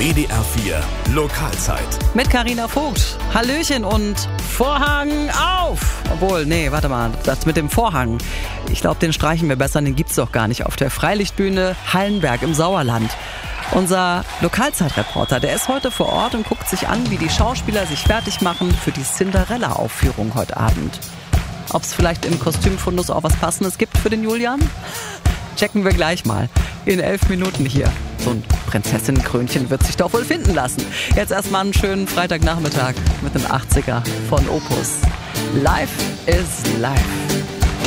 WDR 4 Lokalzeit. Mit Carina Vogt. Hallöchen und Vorhang auf! Obwohl, nee, warte mal, das mit dem Vorhang. Ich glaube, den streichen wir besser, den gibt's doch gar nicht. Auf der Freilichtbühne Hallenberg im Sauerland. Unser Lokalzeitreporter, der ist heute vor Ort und guckt sich an, wie die Schauspieler sich fertig machen für die Cinderella-Aufführung heute Abend. Ob es vielleicht im Kostümfundus auch was Passendes gibt für den Julian? Checken wir gleich mal. In 11 Minuten hier. So ein Prinzessinnenkrönchen wird sich doch wohl finden lassen. Jetzt erstmal einen schönen Freitagnachmittag mit dem 80er von Opus. Life is Life.